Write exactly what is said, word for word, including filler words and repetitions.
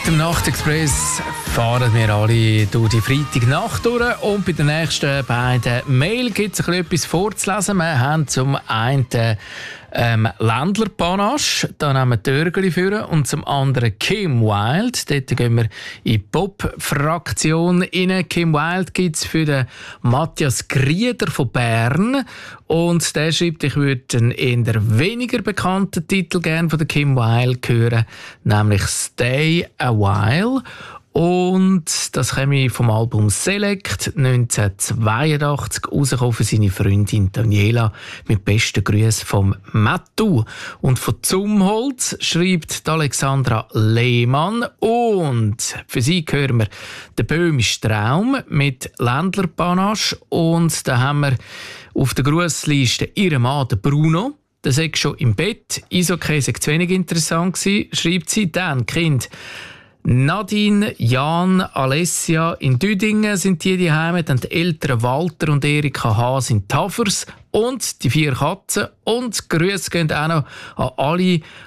dem Nachtexpress fahren wir alle durch die Freitagnacht durch und bei den nächsten beiden Mail gibt es etwas vorzulesen. Wir haben zum einen ähm, Ländler-Panache, da nehmen wir Törgeli für, und zum anderen Kim Wilde. Dort gehen wir in die Pop-Fraktion rein. Kim Wilde gibt es für den Matthias Grieder von Bern. Und der schreibt, ich würde einen eher weniger bekannten Titel gerne von der Kim Wilde hören, nämlich «Stay a While». Und das käme vom Album «Select» neunzehnhundertzweiundachtzig rausgekommen für seine Freundin Daniela mit besten Grüßen vom Mattu. Und von Zumholz schreibt Alexandra Lehmann. Und für sie hören wir «Der böhmische Traum» mit Ländler-Panache. Und da haben wir auf der Grussliste ihren Mann, den Bruno. Der sei schon im Bett. Eishockey sei zu wenig interessant gewesen, schreibt sie. Dann Kind Nadine, Jan, Alessia in Düdingen sind die daheim. Dann die Eltern Walter und Erika Haas in Tafers. Und die vier Katzen. Und Grüße gehen auch noch an alle,